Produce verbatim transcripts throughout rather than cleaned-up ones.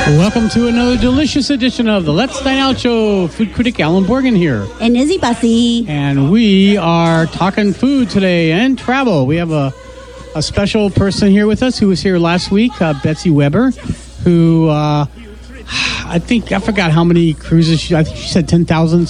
Welcome to another delicious edition of the Let's Dine Out Show. Food critic Alan Borgen here. And Izzy Bussy. And we are talking food today and travel. We have a, a special person here with us who was here last week, uh, Betsy Weber, who uh, I think, I forgot how many cruises she, I think she said ten thousand.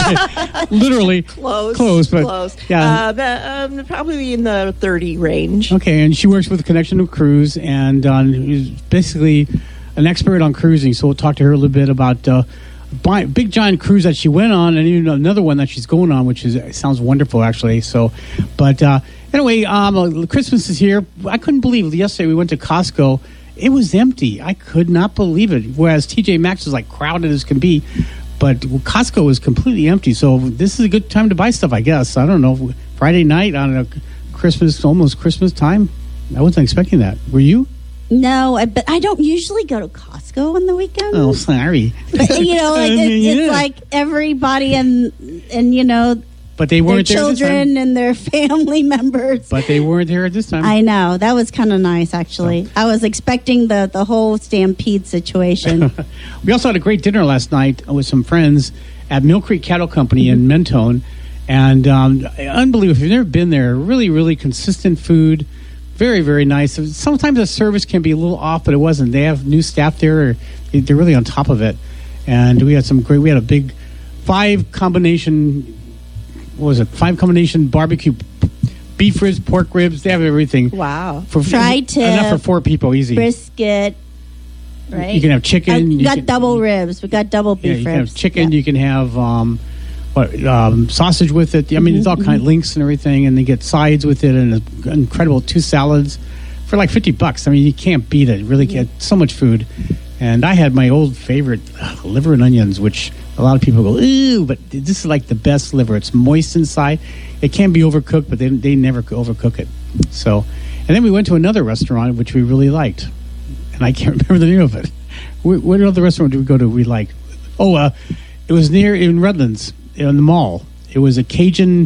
Literally. Close. Close, but close. yeah. Uh, but, um, probably in the thirty range. Okay, and she works with Connection to Cruise and uh, is basically an expert on cruising. So we'll talk to her a little bit about uh, a big giant cruise that she went on, and even another one that she's going on, which is sounds wonderful actually. So, but uh, anyway, um, Christmas is here. I couldn't believe yesterday we went to Costco. It was empty. I could not believe it. Whereas T J Maxx was like crowded as can be, but Costco was completely empty. So this is a good time to buy stuff, I guess. I don't know. Friday night on a Christmas, almost Christmas time. I wasn't expecting that. Were you? No, I- but I don't usually go to Costco on the weekends. Oh, sorry. But, you know, like, it's, it's Yeah. like everybody and, and you know, But they their weren't there this time. children and their family members. But they weren't there at this time. I know. That was kind of nice, actually. I was expecting the, the whole stampede situation. We also had a great dinner last night with some friends at Mill Creek Cattle Company in Mentone. And um, unbelievable. If you've never been there, really, really consistent food. Very, very nice. Sometimes the service can be a little off, but it wasn't. They have new staff there. They're really on top of it. And we had some great, we had a big five combination, what was it? Five combination barbecue beef ribs, pork ribs. They have everything. Wow. For, Tri-tip, enough for four people, easy. brisket, right? You can have chicken. Uh, you you got can- double ribs. We got double Yeah, beef you can ribs. have chicken. Yeah. You can have um, what, um, sausage with it. I mean, it's all kind of links and everything, and they get sides with it, and a, incredible two salads for like fifty bucks. I mean, you can't beat it. Really, can't. So much food. And I had my old favorite uh, liver and onions, which a lot of people go, ooh, but this is like the best liver. It's moist inside. It can be overcooked, but they they never overcook it. So, and then we went to another restaurant which we really liked, and I can't remember the name of it. What, what other restaurant did we go to? We liked. Oh, uh, it was near in Redlands in the mall. It was a Cajun.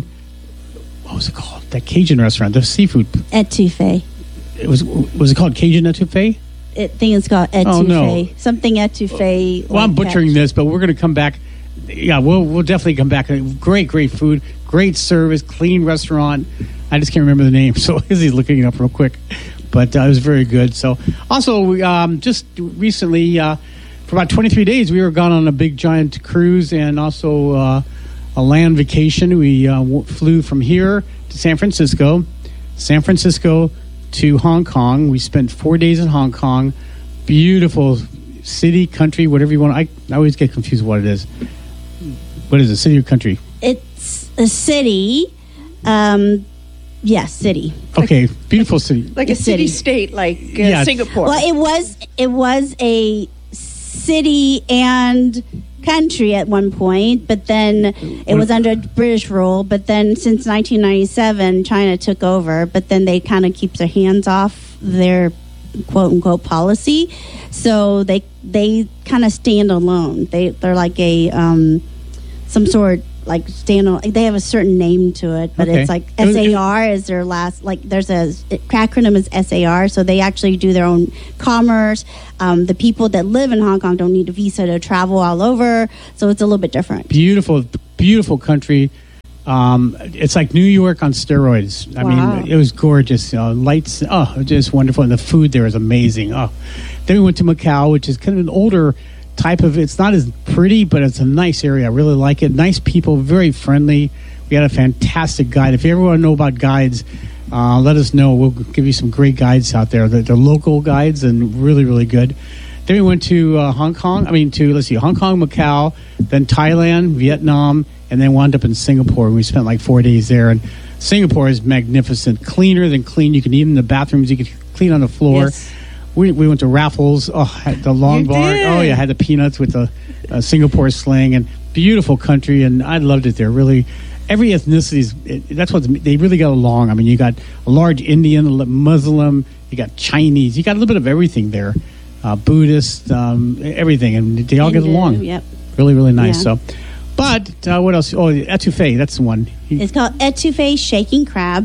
What was it called? That Cajun restaurant, the seafood. Etouffee. It was was it called Cajun Etouffee? I think it's called etouffee. Oh, no. Something etouffee. Well, I'm like butchering that. this, but we're going to come back. Yeah, we'll we'll definitely come back. Great, great food, great service, clean restaurant. I just can't remember the name, so Izzy's looking it up real quick. But uh, it was very good. So, also, we, um, just recently, uh, for about twenty-three days, we were gone on a big giant cruise and also uh, a land vacation. We uh, w- flew from here to San Francisco, San Francisco to Hong Kong. We spent four days in Hong Kong. Beautiful city, country, whatever you want. I, I always get confused what it is. What is it, city or country? It's a city. Um, yes, city. Okay, beautiful city. Like a City. city-state, like uh, Yeah. Singapore. Well, it was it was a city and country at one point, but then it was under British rule. But then since nineteen ninety-seven, China took over. But then they kind of keep their hands off their quote unquote policy, so they they kind of stand alone. They they're like a um, some sort like stand on. They have a certain name to it, but Okay. it's like It was- S A R is their last. Like there's a acronym is S A R, so they actually do their own commerce. Um, the people that live in Hong Kong don't need a visa to travel all over, so it's a little bit different. Beautiful, beautiful country. Um, it's like New York on steroids. I Wow. mean, it was gorgeous. You know, lights, oh, just wonderful. And the food there is amazing. Oh, then we went to Macau, which is kind of an older type of. It's not as pretty, but it's a nice area. I really like it. Nice people, very friendly. We had a fantastic guide. If you ever want to know about guides, uh, let us know. We'll give you some great guides out there. They're, they're local guides and really, really good. Then we went to uh, Hong Kong. I mean, to let's see, Hong Kong, Macau, then Thailand, Vietnam, and then wound up in Singapore. We spent like four days there, and Singapore is magnificent, cleaner than clean. You can eat in the bathrooms. You can clean on the floor. Yes. We we went to Raffles. Oh, had the long You bar. did. Oh yeah, had the peanuts with the uh, Singapore slang, and beautiful country, and I loved it there. Really, every ethnicity is. It, that's what they really got along. I mean, you got a large Indian, a Muslim, you got Chinese, you got a little bit of everything there. Uh, Buddhist, um, everything, and they all get And, uh, along. Yep. Really, really nice. Yeah. So, but uh, what else? Oh, etouffee. That's the one. He- It's called etouffee shaking crab.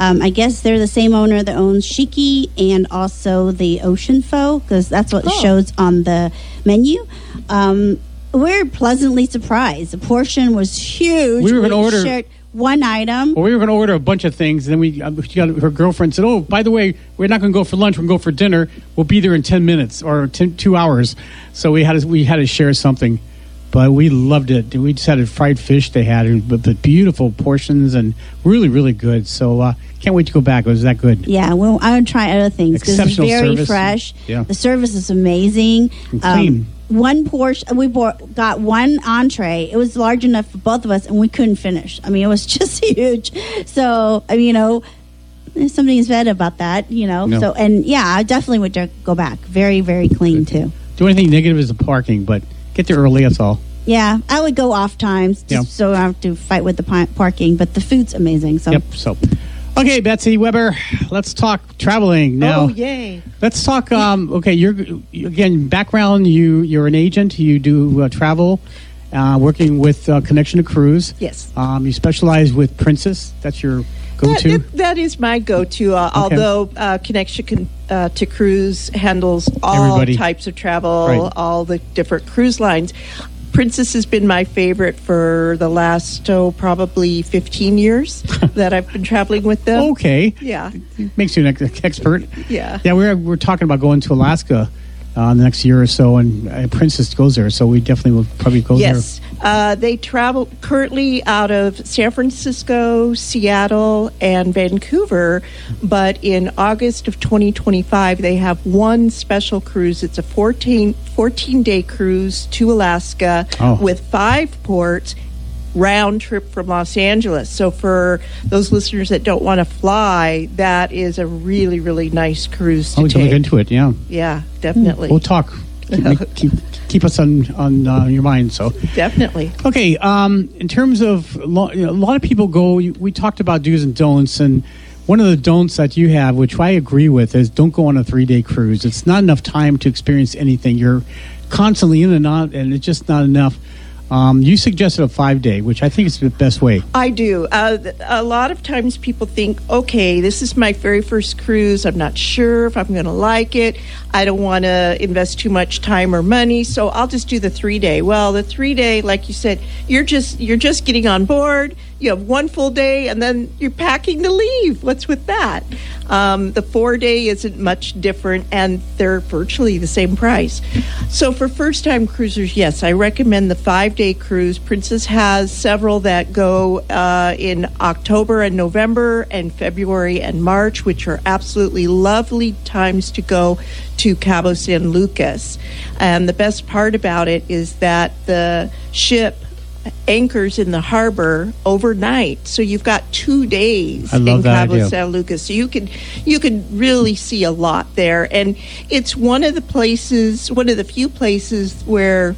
Um, I guess they're the same owner that owns Shiki and also the Ocean Pho, because that's what Oh. it shows on the menu. Um, we're pleasantly surprised. The portion was huge. We were gonna order- shared one item. Well, we were going to order a bunch of things, and then we, uh, she got, her girlfriend said, "Oh, by the way, we're not going to go for lunch. We're going to go for dinner. We'll be there in ten minutes or ten, two hours." So we had to, we had to share something, but we loved it. We just had a fried fish they had, and- but the beautiful portions and really, really good. So uh, can't wait to go back. It was that good. Yeah, well, I would try other things because it's Exceptional very service. fresh. Yeah. The service is amazing. And clean. One portion, we bought, got one entree. It was large enough for both of us, and we couldn't finish. I mean, it was just huge. So, I mean, you know, there's something said about that, you know. No. So, and yeah, I definitely would de- go back. Very, very clean too. The only thing negative is the parking, but get there early. That's all. Yeah, I would go off times just Yeah. so I don't have to fight with the pi- parking. But the food's amazing. So, Yep. So, okay, Betsy Weber, let's talk traveling now. Oh, yay. Let's talk. Um, okay, you're again background. You you're an agent. You do uh, travel, uh, working with uh, Connection to Cruise. Yes. Um, you specialize with Princess. That's your go-to. That, that- that is my go-to. Uh, Although uh, Connection Con- uh, to Cruise handles all Everybody. types of travel, Right. all the different cruise lines. Princess has been my favorite for the last oh probably fifteen years that I've been traveling with them. Okay, Yeah, makes you an ex- expert. yeah. Yeah, we're we're talking about going to Alaska uh, the next year or so, and uh, Princess goes there, so we definitely will probably go Yes, uh, they travel currently out of San Francisco, Seattle, and Vancouver. But in August of twenty twenty-five, they have one special cruise. It's a fourteen, fourteen-day cruise to Alaska Oh. with five ports, round trip from Los Angeles. So for those listeners that don't want to fly, that is a really, really nice cruise there. to Oh, we can take. look into it. Yeah, Yeah, definitely. we'll talk. Keep keep, keep us on on uh, your mind. So. Definitely. Okay, um, in terms of lo- you know, a lot of people go. you- We talked about do's and don'ts, and one of the don'ts that you have, which I agree with, is don't go on a three-day cruise. It's not enough time to experience anything. You're constantly in and out, and it's just not enough. Um, you suggested a five-day, which I think is the best way. I do. Uh, th- a lot of times people think, okay, this is my very first cruise. I'm not sure if I'm going to like it. I don't want to invest too much time or money, so I'll just do the three day. Well, the three day, like you said, you're just you're just getting on board. You have one full day, and then you're packing to leave. What's with that? Um, the four day isn't much different, and they're virtually the same price. So for first time cruisers, yes, I recommend the five day cruise. Princess has several that go uh, in October and November, and February and March, which are absolutely lovely times to go to Cabo San Lucas. And the best part about it is that the ship anchors in the harbor overnight, so you've got two days I love in that Cabo idea. San Lucas. So you can you can really see a lot there, and it's one of the places, one of the few places where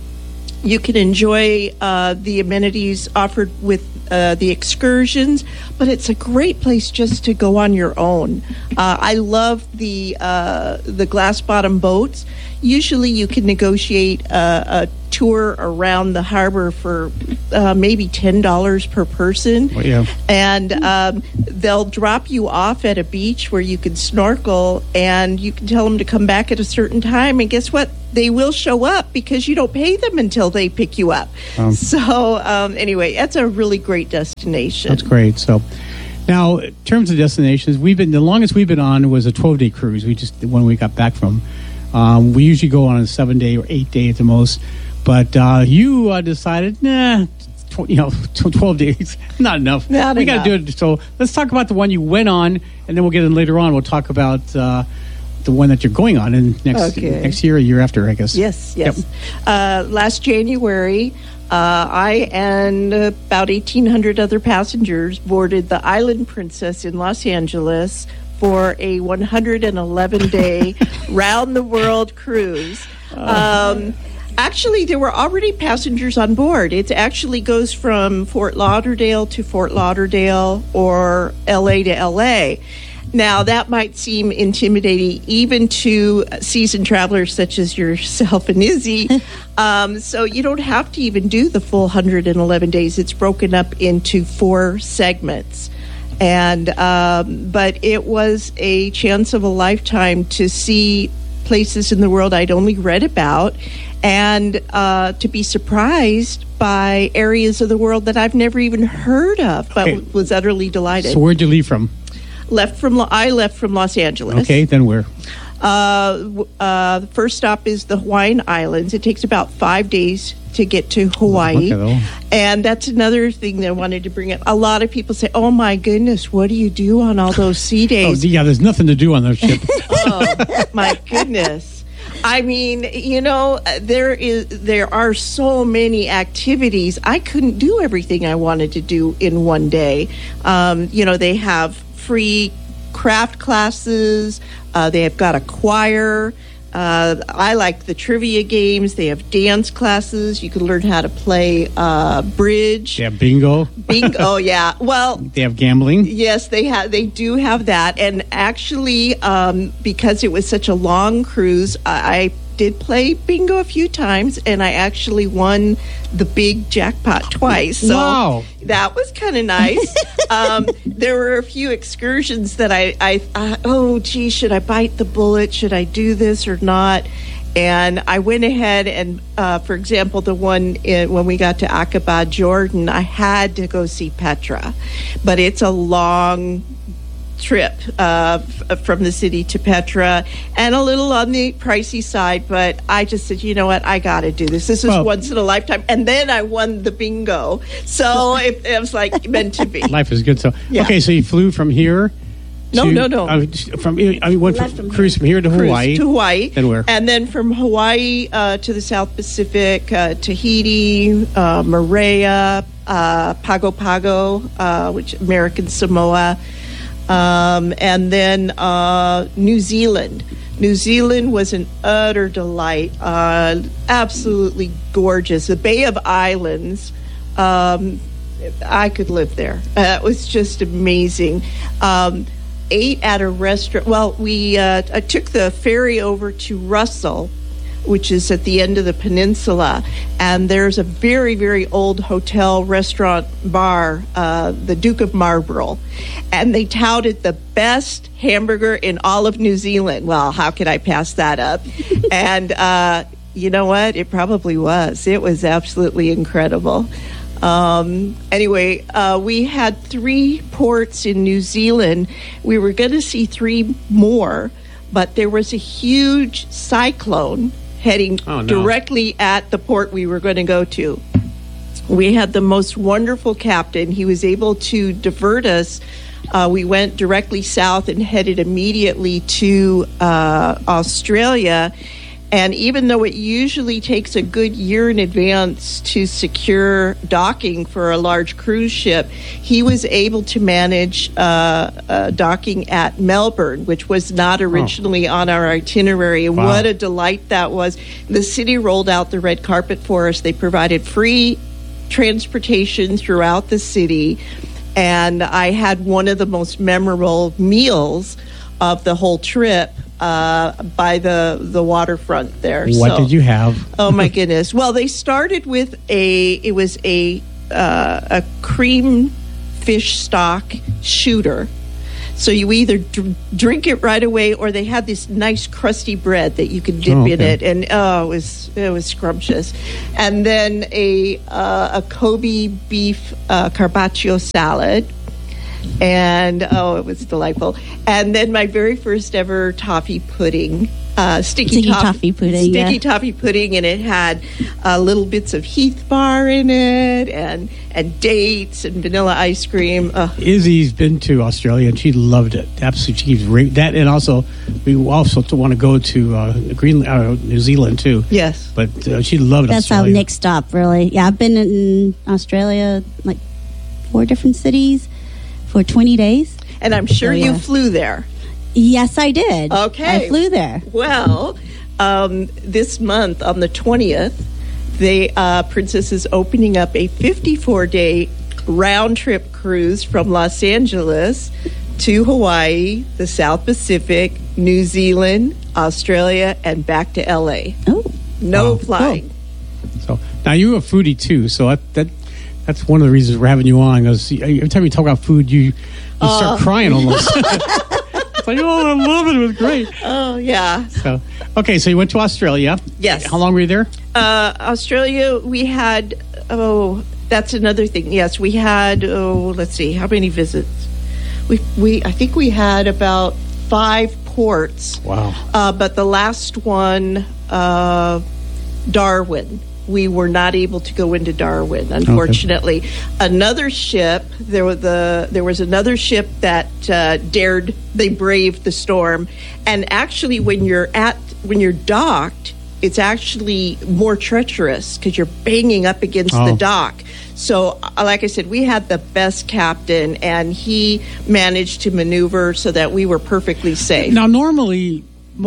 you can enjoy uh, the amenities offered with uh, the excursions, but it's a great place just to go on your own. Uh, I love the uh, the glass bottom boats. Usually, you can negotiate a, a tour around the harbor for uh, maybe ten dollars per person, Well, yeah. and um, they'll drop you off at a beach where you can snorkel, and you can tell them to come back at a certain time, and guess what? They will show up because you don't pay them until they pick you up. Um, so um, anyway, that's a really great destination. That's great. So, now in terms of destinations, we've been the longest we've been on was a twelve-day cruise. We just the one we got back from. Um, we usually go on a seven-day or eight-day at the most, but uh, you uh, decided, nah, tw- you know, tw- twelve days not enough. Not we got to do enough. it. So let's talk about the one you went on, and then we'll get in later on. We'll talk about uh, the one that you're going on in next Okay. next year, or year after, I guess. Yes, yes. Yep. Uh, last January, uh, I and about eighteen hundred other passengers boarded the Island Princess in Los Angeles for a one hundred eleven day round-the-world cruise. Um, actually, there were already passengers on board. It actually goes from Fort Lauderdale to Fort Lauderdale or L A to L A. Now, that might seem intimidating even to seasoned travelers such as yourself and Izzy. um, so you don't have to even do the full one hundred eleven days. It's broken up into four segments. And um, but it was a chance of a lifetime to see places in the world I'd only read about, and uh, to be surprised by areas of the world that I've never even heard of, but Okay. was utterly delighted. So where'd you leave from? Left from Lo- I left from Los Angeles. Okay, then where? Uh, w- uh, the first stop is the Hawaiian Islands. It takes about five days to get to Hawaii. Okay, though. And that's another thing that I wanted to bring up. A lot of people say, oh my goodness, what do you do on all those sea Oh, days? yeah, there's nothing to do on those ships. Oh, my goodness. I mean, you know, there is there are so many activities. I couldn't do everything I wanted to do in one day. Um, you know, they have free craft classes. Uh, they have got a choir. Uh, I like the trivia games. They have dance classes. You can learn how to play uh, bridge. They have bingo. Bingo. Oh, yeah. Well, They have gambling. yes, they have. They do have that, and actually, um, because it was such a long cruise, I, I did play bingo a few times, and I actually won the big jackpot twice. So Wow. that was kind of nice. um, there were a few excursions that I, I thought, oh, gee, should I bite the bullet? Should I do this or not? And I went ahead and, uh, for example, the one in, when we got to Aqaba, Jordan, I had to go see Petra. But it's a long trip uh, f- from the city to Petra, and a little on the pricey side, but I just said, you know what, I got to do this. This is Well- once in a lifetime. And then I won the bingo. So it, it was like meant to be. Life is good. So Yeah. okay, so you flew from here. No, to, no, no. Uh, from I mean, went Left from, from cruise from here to Cruise Hawaii. to Hawaii. Then where? And then from Hawaii uh, to the South Pacific, uh, Tahiti, uh, Moorea, uh, Pago Pago, uh, which American Samoa, um, and then uh, New Zealand. New Zealand was an utter delight, uh, absolutely gorgeous. The Bay of Islands. Um, I could live there. Uh, it was just amazing. Um, ate at a restaurant. Well, we uh, I took the ferry over to Russell, which is at the end of the peninsula, and there's a very, very old hotel, restaurant, bar, uh, the Duke of Marlborough, and they touted the best hamburger in all of New Zealand. Well, how could I pass that up? And uh, you know what? It probably was. It was absolutely incredible. Um, anyway, uh, we had three ports in New Zealand. We were going to see three more, but there was a huge cyclone heading Oh, no. directly at the port we were going to go to. We had the most wonderful captain. He was able to divert us. Uh, we went directly south and headed immediately to uh, Australia. And even though it usually takes a good year in advance to secure docking for a large cruise ship, he was able to manage uh, uh, docking at Melbourne, which was not originally on our itinerary. And Wow. what a delight that was. The city rolled out the red carpet for us. They provided free transportation throughout the city. And I had one of the most memorable meals of the whole trip uh, by the, the waterfront there. What So- did you have? Oh my goodness! Well, they started with a. It was a uh, a cream fish stock shooter. So you either dr- drink it right away, or they had this nice crusty bread that you could dip Oh, in okay. it, and oh, it was it was scrumptious. And then a uh, a Kobe beef uh, carpaccio salad. And oh, it was delightful. And then my very first ever toffee pudding, uh, sticky, Sticky toff- toffee pudding, sticky yeah. toffee pudding, and it had uh, little bits of Heath bar in it, and and dates and vanilla ice cream. Uh, Izzy's been to Australia and she loved it. Absolutely, she keeps ra- that, and also we also want to go to uh, Greenland, uh, New Zealand too. yes. But uh, she loved That's how Australia. Nick stopped, really. Yeah, I've been in Australia, like four different cities for twenty days. And I'm sure Oh, you yeah. flew there. Yes, I did. Okay. I flew there. Well, um, this month on the twentieth, they uh, Princess is opening up a fifty-four day round trip cruise from Los Angeles to Hawaii, the South Pacific, New Zealand, Australia, and back to L A. Oh, No Wow. flying. So now you're a foodie too. So that, that that's one of the reasons we're having you on. Because every time you talk about food, you You start crying almost. It's like, oh, I love it. It was great. Oh, yeah. So, okay, so you went to Australia. Yes. How long were you there? Uh, Australia, we had, oh, that's another thing. Yes, we had, oh, let's see, how many visits? We, we I think we had about five ports. Wow. Uh, but the last one, uh, Darwin, we were not able to go into Darwin, unfortunately. Okay. Another ship, there was the there was another ship that uh, dared, they braved the storm. And actually, when you're at when you're docked, it's actually more treacherous because you're banging up against oh. the dock. So, like I said, we had the best captain, and he managed to maneuver so that we were perfectly safe. Now, normally,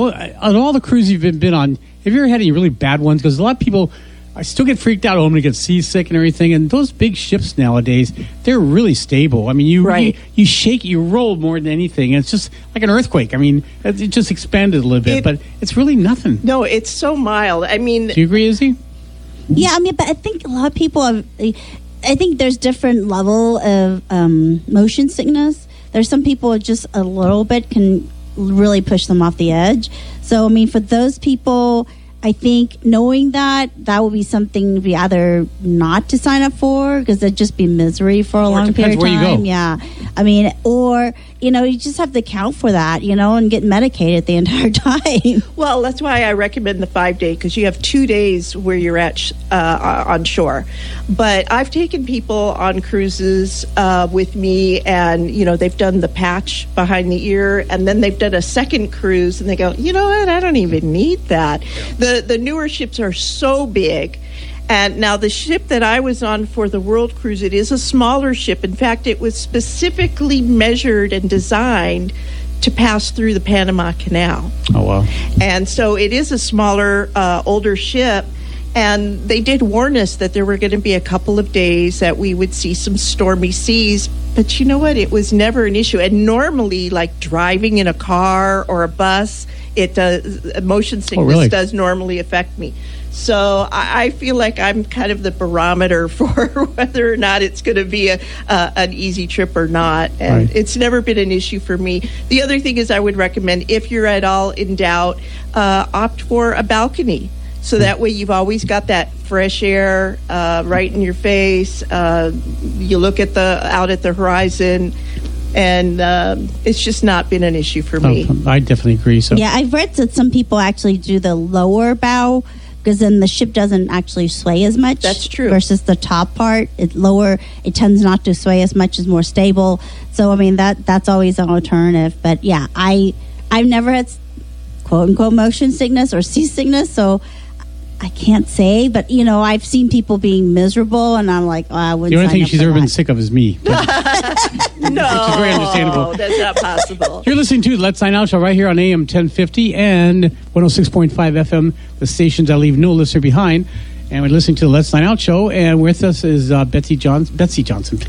on all the cruises you've been, been on, have you ever had any really bad ones? Because a lot of people, I still get freaked out when they get seasick and everything. And those big ships nowadays, they're really stable. I mean, you right. you, you shake, you roll more than anything. And it's just like an earthquake. I mean, it just expanded a little bit, it, but it's really nothing. No, it's so mild. I mean, do you agree, Izzy? Yeah, I mean, but I think a lot of people have, I think there's different level of um, motion sickness. There's some people just a little bit can really push them off the edge. So, I mean, for those people, I think knowing that, that would be something we either not to sign up for because it'd just be misery for a or long period of time. Where you go. Yeah. I mean, or, you know, you just have to account for that, you know, and get medicated the entire time. Well, that's why I recommend the five day because you have two days where you're at sh- uh, on shore. But I've taken people on cruises uh, with me, and you know they've done the patch behind the ear, and then they've done a second cruise, and they go, you know what? I don't even need that. The the newer ships are so big. And now the ship that I was on for the World Cruise, it is a smaller ship. In fact, it was specifically measured and designed to pass through the Panama Canal. Oh, wow. And so it is a smaller, uh, older ship. And they did warn us that there were going to be a couple of days that we would see some stormy seas. But you know what? It was never an issue. And normally, like driving in a car or a bus, it does, motion sickness oh, really? does normally affect me. So I, I feel like I'm kind of the barometer for whether or not it's going to be a, uh, an easy trip or not. And right. it's never been an issue for me. The other thing is I would recommend, if you're at all in doubt, uh, opt for a balcony. So that way you've always got that fresh air uh, right in your face. Uh, you look at the out at the horizon, and um, it's just not been an issue for me. Oh, I definitely agree. So yeah, I've read that some people actually do the lower bow because then the ship doesn't actually sway as much. That's true. Versus the top part, it lower, it tends not to sway as much, is more stable. So I mean that that's always an alternative. But yeah, I I've never had quote unquote motion sickness or seasickness, so I can't say, but you know, I've seen people being miserable, and I'm like, oh, I wouldn't. The only sign thing up she's for ever that. been sick of is me. No, which is very understandable. That's not possible. You're listening to the Let's Sign Out show right here on A M ten fifty and one oh six point five F M, the stations that leave no listener behind. And we're listening to the Let's Sign Out show, and with us is uh, Betsy Johnson. Betsy Johnson.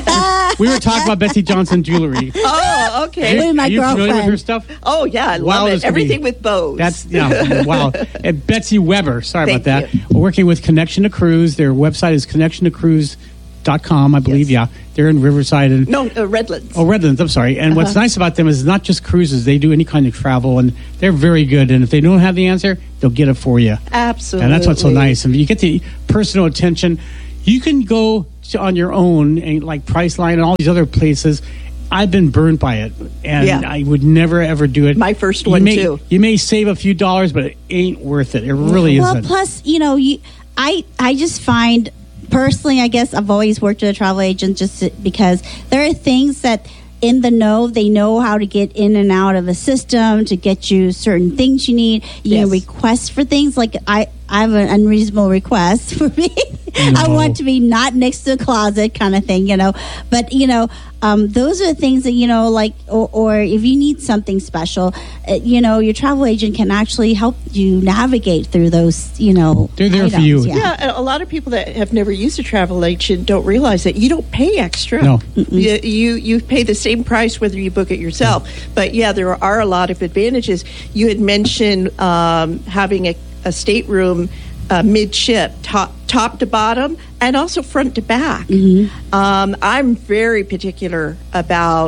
We were talking about Betsy Johnson jewelry. Oh, okay. Are you, my are you familiar with girlfriend. her stuff? Oh, yeah, I Wow, love this it. could be- Everything with bows. That's, yeah, wow. And Betsy Weber, sorry Thank about that. you. We're working with Connection to Cruise. Their website is connection to cruise dot com, I believe. Yes. Yeah, they're in Riverside. And No, uh, Redlands. Oh, Redlands, I'm sorry. And what's Uh-huh. nice about them is not just cruises. They do any kind of travel, and they're very good. And if they don't have the answer, they'll get it for you. Absolutely. And that's what's so nice. And you get the personal attention. You can go to, on your own, and like Priceline and all these other places. I've been burned by it, and Yeah. I would never, ever do it. My first You one, may- too. You may save a few dollars, but it ain't worth it. It really Well, isn't. plus, you know, you, I, I just find personally, I guess I've always worked with a travel agent just to- because there are things that in the know, they know how to get in and out of a system to get you certain things you need. You Yes. can request for things like I, I have an unreasonable request for me. I No. want to be not next to a closet kind of thing, you know. But, you know, um, those are the things that, you know, like, or, or if you need something special, uh, you know, your travel agent can actually help you navigate through those, you know. They're there for items. you. Yeah, and a lot of people that have never used a travel agent don't realize that you don't pay extra. No. You, you you pay the same price whether you book it yourself. But yeah, there are a lot of advantages. You had mentioned um, having a, a stateroom uh, midship, top top to bottom, and also front to back. Um, I'm very particular about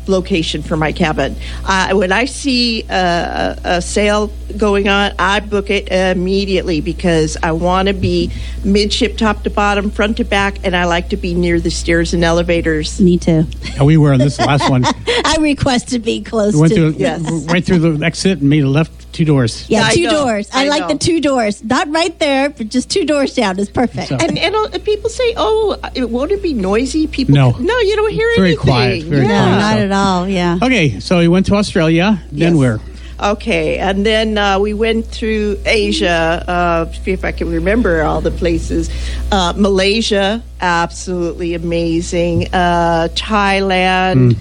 location for my cabin. Uh, when I see a, a sale going on, I book it immediately because I want to be midship, top to bottom, front to back, and I like to be near the stairs and elevators. Me too. And we were on this last one. I request to be close We went to. through, Yes. right through the exit and made a left two doors. Yeah, I two know. doors. I, I like know. the two doors. Not right there, but just two doors down is perfect. So- And, and uh, people say, "Oh, it, won't it be noisy?" People, No. no, you don't hear Very anything. quiet, very no, quiet. not so- at all. Yeah. Okay, so we went to Australia. Then Yes. where? Okay, and then uh, we went through Asia. Uh, see if I can remember all the places. Uh, Malaysia, absolutely amazing. Uh, Thailand,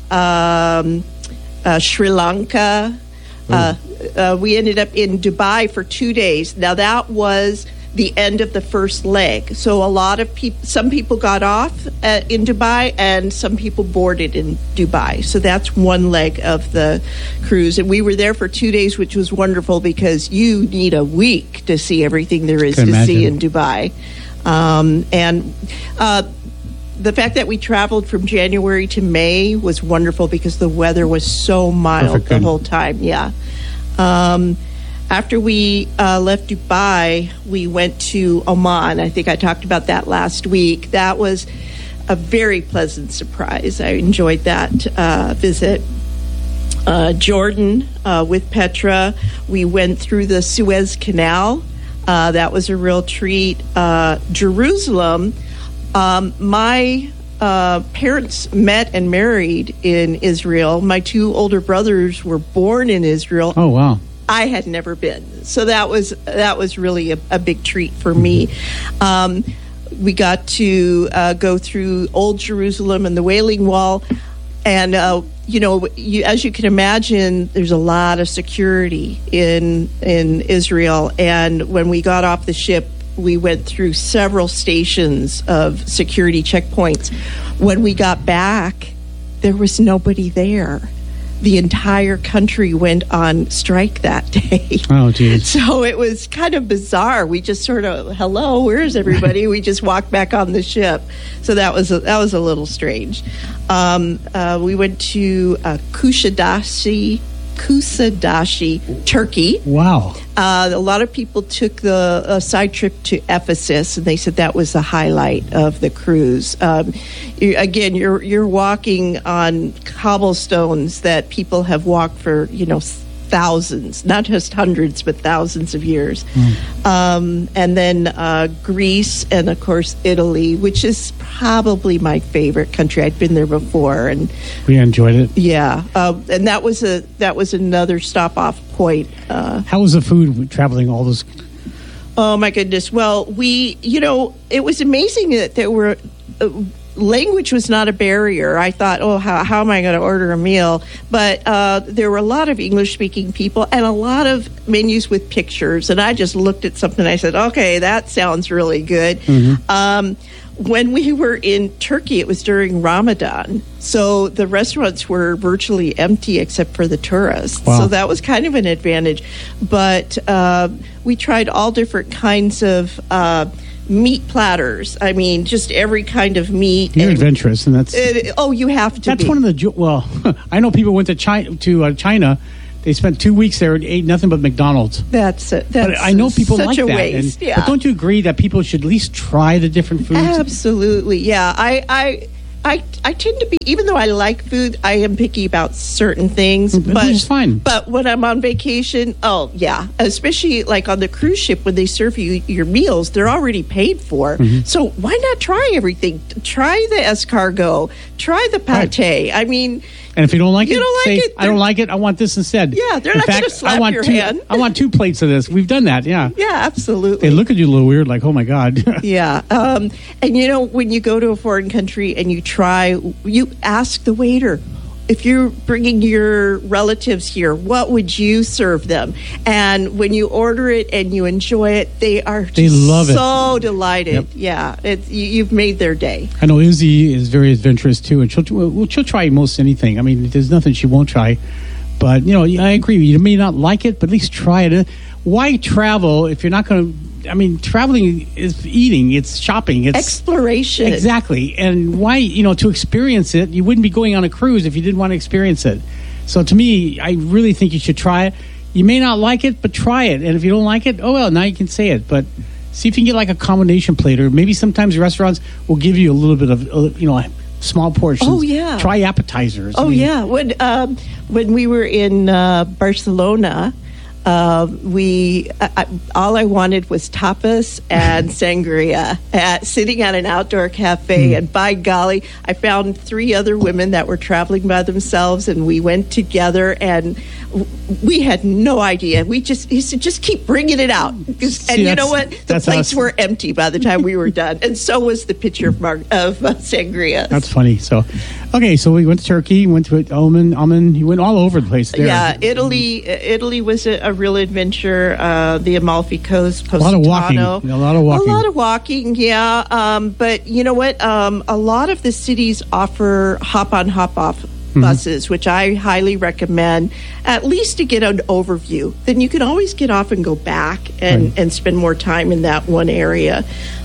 um, uh, Sri Lanka. Uh, uh, we ended up in Dubai for two days. Now that was the end of the first leg. So a lot of people, some people got off uh, in Dubai, and some people boarded in Dubai. So that's one leg of the cruise, and we were there for two days, which was wonderful because you need a week to see everything there is Can to see in imagine. Dubai. Um, and uh, the fact that we traveled from January to May was wonderful because the weather was so mild Perfect, the good. whole time. Yeah. Um, after we uh, left Dubai, we went to Oman. I think I talked about that last week. That was a very pleasant surprise. I enjoyed that uh, visit. Uh, Jordan uh, with Petra. We went through the Suez Canal. Uh, that was a real treat. Uh, Jerusalem. Um, my uh, parents met and married in Israel. My two older brothers were born in Israel. Oh, wow. I had never been, so that was that was really a, a big treat for me. Um, we got to uh, go through Old Jerusalem and the Wailing Wall, and uh, you know, you, as you can imagine, there's a lot of security in in Israel. And when we got off the ship, we went through several stations of security checkpoints. When we got back, there was nobody there. The entire country went on strike that day. Oh, geez. So it was kind of bizarre. We just sort of, hello, where's everybody? We just walked back on the ship. So that was a, that was a little strange. Um, uh, we went to uh, Kusadasi, Kusadasi, Turkey. Wow. Uh, a lot of people took the uh, side trip to Ephesus, and they said that was the highlight of the cruise. Um, you, again, you're you're walking on cobblestones that people have walked for, you know, thousands, not just hundreds, but thousands of years. Mm. Um, and then uh, Greece, and of course Italy, which is probably my favorite country. I'd been there before, and We enjoyed it. yeah, uh, and that was a that was another stop off point. Uh, How was the food traveling all those? Oh my goodness! Well, we, you know, it was amazing that there were. Uh, language was not a barrier. I thought, oh, how, how am I going to order a meal? But uh, there were a lot of English-speaking people and a lot of menus with pictures. And I just looked at something and I said, okay, that sounds really good. Mm-hmm. Um, when we were in Turkey, it was during Ramadan. So the restaurants were virtually empty except for the tourists. Wow. So that was kind of an advantage. But uh, we tried all different kinds of uh, meat platters. I mean, just every kind of meat. You're And- adventurous, and that's it, oh, you have to that's be. one of the jo- well. I know people went to China to uh, China. They spent two weeks there and ate nothing but McDonald's. That's it. That's But I know people such like a that. waste. and- yeah. But don't you agree that people should at least try the different foods? Absolutely. Yeah. I, I, I, I tend to be, even though I like food, I am picky about certain things. Mm, But which is fine. But when I'm on vacation, oh yeah, especially like on the cruise ship when they serve you your meals, they're already paid for. Mm-hmm. So why not try everything? Try the escargot. Try the pate. I mean. And if you don't like You it, don't like say, it, I don't they're- like it. I want this instead. Yeah, they're In not gonna fact, slap I want your two, hand. I want two plates of this. We've done that. Yeah. Yeah, absolutely. They look at you a little weird, like, oh my god. Yeah. Um, and you know, when you go to a foreign country and you try, you ask the waiter, if you're bringing your relatives here, what would you serve them? And when you order it and you enjoy it, they are just They love it. so delighted. Yep. Yeah. It, you, you've made their day. I know Izzy is very adventurous too, and she'll well, she'll try most anything. I mean, there's nothing she won't try. But you know, I agree. You may not like it, but at least try it. Why travel if you're not going to I mean, traveling is eating, it's shopping, it's Exploration. Exactly. And why, you know, to experience it, you wouldn't be going on a cruise if you didn't want to experience it. So to me, I really think you should try it. You may not like it, but try it. And if you don't like it, oh well, now you can say it. But see if you can get like a combination plate, or maybe sometimes restaurants will give you a little bit of, uh, you know, small portions. Oh, yeah. Try appetizers. Oh, I mean, yeah. When um, when we were in uh, Barcelona, uh, we I, I, all I wanted was tapas and sangria at sitting at an outdoor cafe. Mm. And by golly, I found three other women that were traveling by themselves, and we went together, and w- we had no idea. We just he said, just keep bringing it out. And See, you know what? The plates awesome. were empty by the time we were done, and so was the pitcher of, mar- of uh, sangria. That's funny. So, okay, so we went to Turkey, went to Oman, Oman. You went all over the place there. Yeah, Italy. Italy was a, a real adventure. Uh, the Amalfi Coast, a lot of walking. Positano. A lot of walking. A lot of walking. Yeah, um, but you know what? Um, a lot of the cities offer hop-on, hop-off mm-hmm. buses, which I highly recommend, at least to get an overview. Then you can always get off and go back and, right. and spend more time in that one area.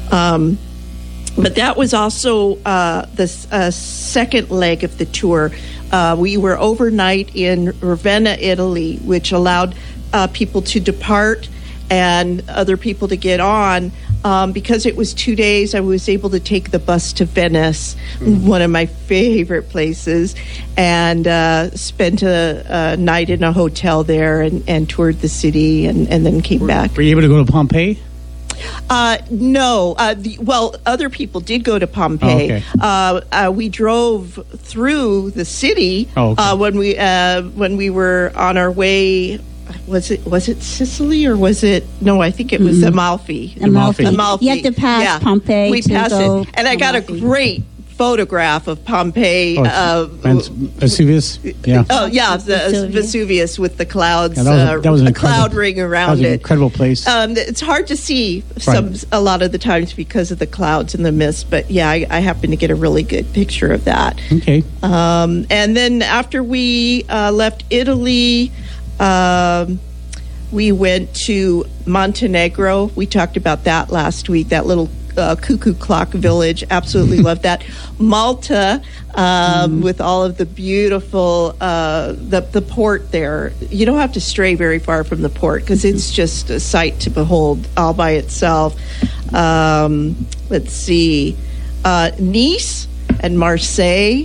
Um, But that was also uh, the uh, second leg of the tour. Uh, we were overnight in Ravenna, Italy, which allowed uh, people to depart and other people to get on. Um, because it was two days, I was able to take the bus to Venice, mm. one of my favorite places, and uh, spent a, a night in a hotel there and, and toured the city and, and then came were, back. Were you able to go to Pompeii? Uh, no. Uh, the, well, other people did go to Pompeii. Oh, okay. uh, uh, we drove through the city oh, okay. uh, when we uh, when we were on our way. Was it was it Sicily or was it? No, I think it was mm-hmm. Amalfi. Amalfi. Amalfi. You have to pass yeah. Pompeii. We to passed go it, and I got Amalfi. a great photograph of Pompeii. Oh, uh, Vesuvius. Yeah. Oh yeah, the Vesuvius. Vesuvius with the clouds. Yeah, that was a- uh, that was an a incredible- cloud ring That around was an it. incredible place. Um, it's hard to see some Right. a lot of the times because of the clouds and the mist, but yeah, I, I happened to get a really good picture of that. Okay. Um, and then after we uh, left Italy, um, we went to Montenegro. We talked about that last week. That little uh, cuckoo clock village. Absolutely loved that. Malta, um, mm. with all of the beautiful uh, the the port there. You don't have to stray very far from the port because it's just a sight to behold all by itself. Um, let's see, uh, Nice and Marseille.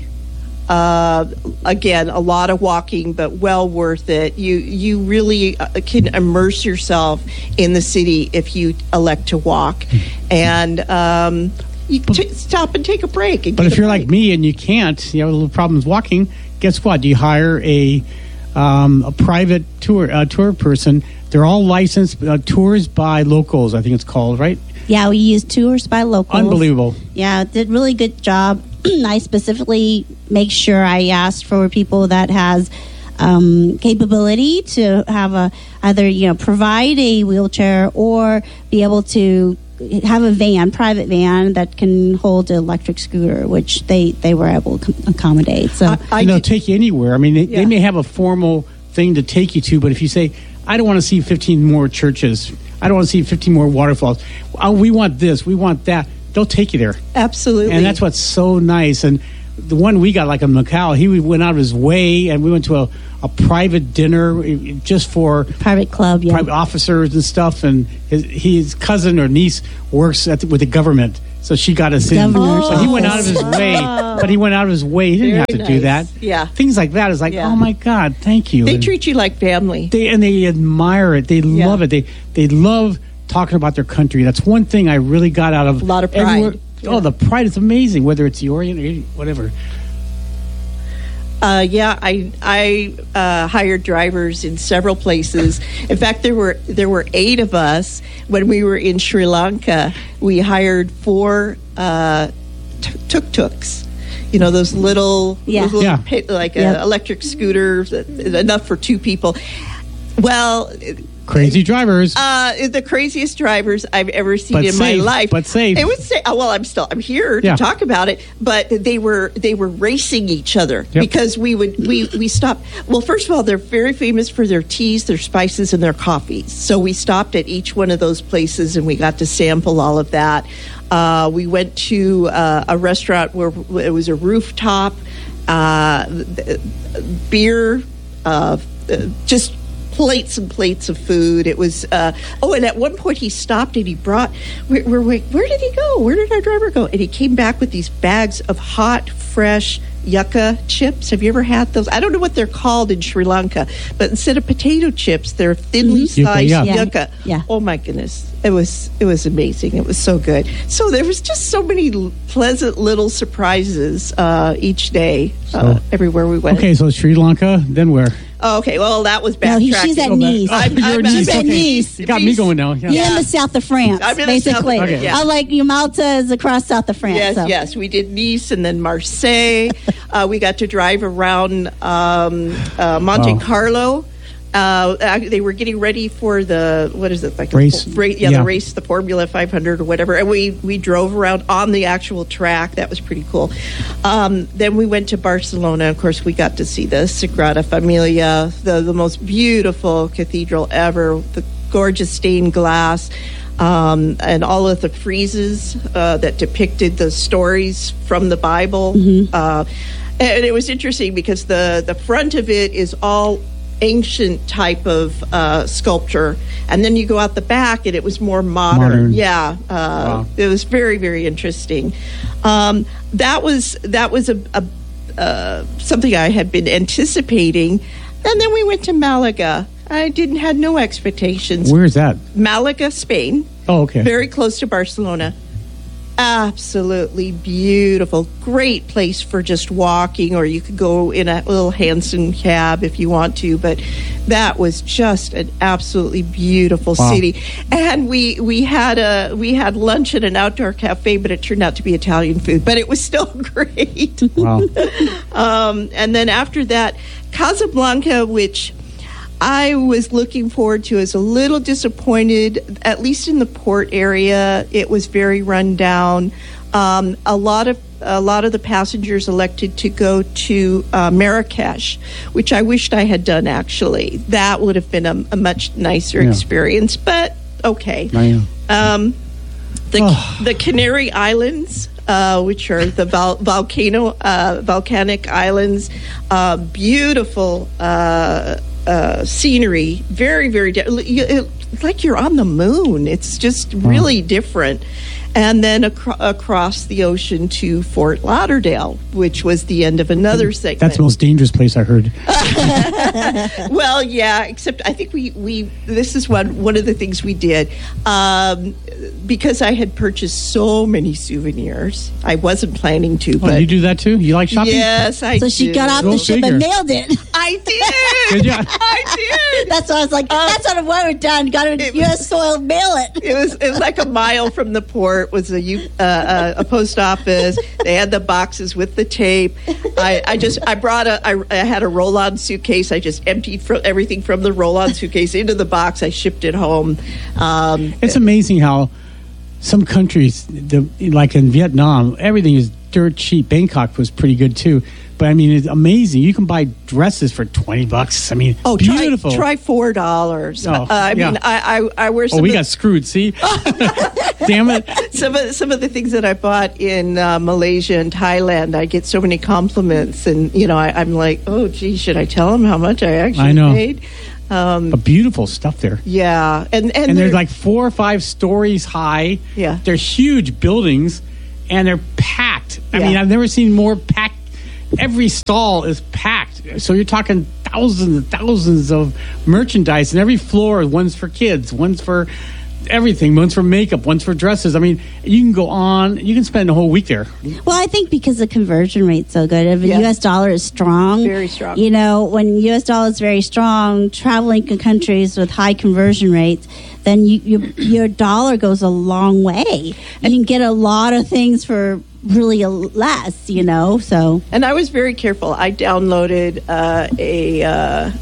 Uh, again, a lot of walking, but well worth it. You you really uh, can immerse yourself in the city if you elect to walk, and um, you t- stop and take a break. And But get if a you're break. like me and you can't, you have little problems walking, guess what? You hire a um, a private tour uh, tour person. They're all licensed uh, tours by locals, I think it's called, right? Yeah, we used tours by locals. Unbelievable. Yeah, did really good job. I specifically make sure I asked for people that has um, capability to have a either you know provide a wheelchair or be able to have a van, private van that can hold an electric scooter, which they, they were able to accommodate. So I, I you know, did- take you anywhere. I mean, they, Yeah. they may have a formal thing to take you to, but if you say, I don't want to see fifteen more churches, I don't want to see fifteen more waterfalls, oh, we want this, we want that, they'll take you there. absolutely, And that's what's so nice. And the one we got, like in Macau, he went out of his way, and we went to a, a private dinner just for private club, yeah. private officers and stuff. And his, his cousin or niece works at the, with the government, so she got us in. Governor's So he went out of his office. way, but he went out of his way. He didn't Very have to do nice. that. Yeah. Things like that is like, Yeah. oh my God, thank you. they And treat you like family. they and they admire it. They Yeah. love it. They they love talking about their country. That's one thing I really got out of A lot of pride. everywhere. Yeah. Oh, the pride is amazing. Whether it's the Orient or whatever. Uh, yeah, I I uh, hired drivers in several places. In fact, there were there were eight of us when we were in Sri Lanka. We hired four uh, t- tuk-tuks. You know, those little, Yeah. those little Yeah. pit, like Yep. uh, electric scooters, uh, enough for two people. Well, Crazy drivers. Uh, the craziest drivers I've ever seen But in safe, my life. but safe. It was sa- oh, well, I'm still I'm here to Yeah. talk about it. But they were they were racing each other Yep. because we would we we stopped. Well, first of all, they're very famous for their teas, their spices, and their coffees. So we stopped at each one of those places and we got to sample all of that. Uh, we went to uh, a restaurant where it was a rooftop, uh, beer, uh, just. plates and plates of food. It was, uh, oh, and at one point he stopped and he brought, we're, we're like, where did he go? Where did our driver go? And he came back with these bags of hot, fresh yucca chips. Have you ever had those? I don't know what they're called in Sri Lanka, but instead of potato chips, they're thinly Mm-hmm. sliced Yucca, yeah. yucca. Yeah. Oh my goodness. It was, it was amazing. It was so good. So there was just so many l- pleasant little surprises uh, each day, uh, So- everywhere we went. Okay, so Sri Lanka, then where? Oh, okay. Well, that was No, he, backtracking. she's at Go back. Nice. Oh, I'm- you're I'm at at Nice. at Okay. Nice. You got me Nice. going now. Yeah. You're in the south of France, I'm in the south of basically. France, yeah. I like you. Malta is across south of France. Yes, so. yes. We did Nice and then Marseille. uh, we got to drive around um, uh, Monte Wow. Carlo. Uh, uh, they were getting ready for the what is it like a Race. fo- ra- yeah, Yeah. the race, the Formula five hundred or whatever. And we we drove around on the actual track. That was pretty cool. Um, then we went to Barcelona. Of course, we got to see the Sagrada Familia, the the most beautiful cathedral ever. The gorgeous stained glass. Um, and all of the friezes uh, that depicted the stories from the Bible. Uh, and it was interesting because the, the front of it is all ancient type of uh, sculpture. And then you go out the back and it was more modern. Modern. Yeah. Uh, Wow. It was very, very interesting. Um, that was, that was a, a uh, something I had been anticipating. And then we went to Malaga. I didn't had no expectations. Where is that? Malaga, Spain, Oh, okay. very close to Barcelona. Absolutely beautiful. Great place for just walking, or you could go in a little Hanson cab if you want to. But that was just an absolutely beautiful Wow. city. And we we had a we had lunch at an outdoor cafe, but it turned out to be Italian food. But it was still great. Wow. Um, and then after that, Casablanca, which I was looking forward to, is a little disappointed, at least in the port area. It was very run down. Um, a lot of a lot of the passengers elected to go to uh, Marrakesh, which I wished I had done, actually. That would have been a, a much nicer Yeah. experience, but okay. I know. Um, the Oh. the Canary Islands, uh, which are the vol- volcano uh, volcanic islands, uh, beautiful uh, uh, scenery, very very di- you- it, like you're on the moon. It's just really different. And then acro- across the ocean to Fort Lauderdale, which was the end of another segment. That's the most dangerous place I heard. Well, yeah, except I think we, we this is one one of the things we did. Um, because I had purchased so many souvenirs. I wasn't planning to, Oh, but you do that too? You like shopping? yes, I So she did. got off Go the ship figure. and mailed it. I did. Did ya? I did. That's why I was like, Uh, that's not what we're done. Got a it U S soil, mail it. It was it was like a mile from the port was a U- uh, uh, a post office. They had the boxes with the tape. I, I just I brought a I, I had a roll on suitcase. I just emptied fro- everything from the roll on suitcase into the box. I shipped it home. Um, It's amazing how some countries, the, like in Vietnam, everything is dirt cheap. Bangkok was pretty good too. But I mean, it's amazing. You can buy dresses for twenty bucks. I mean, oh, beautiful. try try four dollars. Oh, uh, I yeah. mean, I I, I wear some oh, we of, got screwed. See, damn it. some of some of the things that I bought in uh, Malaysia and Thailand. I get so many compliments, and you know, I, I'm like, oh, gee, should I tell them how much I actually I know. paid? Um, But beautiful stuff there. yeah, and and, And they're they're- like four or five stories high. Yeah. They're huge buildings, and they're packed. I Yeah. mean, I've never seen more packed. Every stall is packed. So you're talking thousands and thousands of merchandise, and every floor, one's for kids, one's for everything, one's for makeup, one's for dresses. I mean, you can go on. You can spend a whole week there. Well, I think because the conversion rate's so good, if the Yeah. U S dollar is strong, Very strong. You know, when U S dollar is very strong, traveling to countries with high conversion rates, then you, you, your dollar goes a long way. You can get a lot of things for really a less, you know. So And I was very careful. I downloaded uh, a uh,